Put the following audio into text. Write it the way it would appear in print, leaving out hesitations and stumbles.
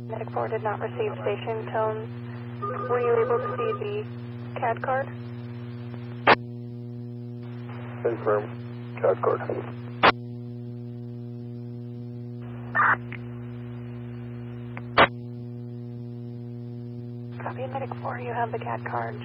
Medic 4 did not receive station tones. Were you able to see the CAD card? Confirm. CAD card. Copy, Medic 4, you have the CAD card.